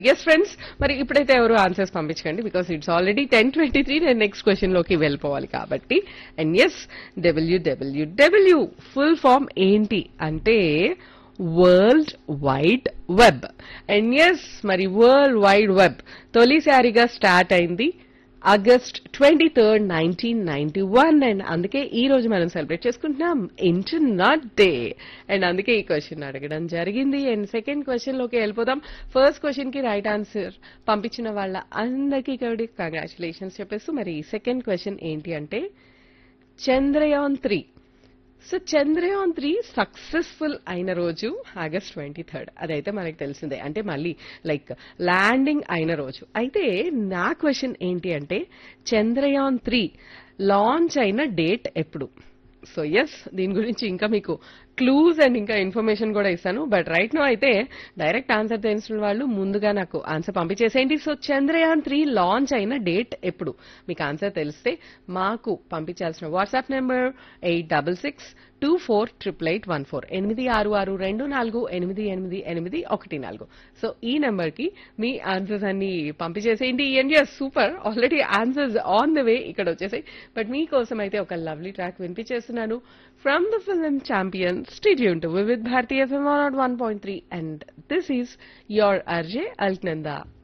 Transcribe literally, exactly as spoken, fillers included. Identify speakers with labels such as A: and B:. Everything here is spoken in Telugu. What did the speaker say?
A: ఎస్ ఫ్రెండ్స్, మరి ఇప్పుడైతే ఎవరు answers పంపించకండి because it's already ten twenty three నేను నెక్స్ట్ క్వశ్చన్ లోకి వెళ్ళిపోవాలి కాబట్టి. And yes, WWW full form ఏంటి అంటే world wide web. And yes, మరి వరల్డ్ వైడ్ వెబ్ తొలిసారిగా స్టార్ట్ అయింది August twenty third nineteen ninety one and అందుకే ఈ రోజు మనం సెలబ్రేట్ చేసుకుంటున్నాం ఇంటర్నెట్ డే. అండ్ అందుకే ఈ క్వశ్చన్ అడగడం జరిగింది. అండ్ సెకండ్ క్వశ్చన్ లోకి వెళ్ళిపోదాం. ఫస్ట్ క్వశ్చన్ కి రైట్ ఆన్సర్ పంపించిన వాళ్ళ అందరికీ కూడా కంగ్రాచులేషన్స్ చెప్పేస్తూ మరి సెకండ్ క్వశ్చన్ ఏంటి అంటే Chandrayaan three. So Chandrayaan three successful అయిన రోజు ఆగస్ట్ ట్వంటీ థర్డ్ అదైతే మనకు తెలిసిందే, అంటే మళ్ళీ లైక్ ల్యాండింగ్ అయిన రోజు. అయితే నా క్వశ్చన్ ఏంటి అంటే చంద్రయాన్ త్రీ లాంచ్ అయిన డేట్ ఎప్పుడు? సో ఎస్, దీని గురించి ఇంకా మీకు క్లూస్ అండ్ ఇంకా ఇన్ఫర్మేషన్ కూడా ఇస్తాను. బట్ రైట్ నో అయితే డైరెక్ట్ ఆన్సర్ తెలిసిన వాళ్ళు ముందుగా నాకు answer పంపించేసేయండి. So Chandrayaan three launch అయిన డేట్ ఎప్పుడు? మీకు ఆన్సర్ తెలిస్తే మాకు పంపించాల్సిన WhatsApp number eight double six two four triple eight one four ఎనిమిది ఆరు ఆరు రెండు నాలుగు ఎనిమిది ఎనిమిది ఎనిమిది ఒకటి నాలుగు. సో ఈ నెంబర్ కి మీ ఆన్సర్స్ అన్ని పంపించేసేయండి. And yes, super, already answers on the way ఇక్కడ వచ్చేసాయి. బట్ మీకోసం అయితే ఒక lovely track వినిపించేస్తున్నాను from the film champion. Stay tuned to Vivid Bharati F M one oh one point three and this is your R J Alknanda.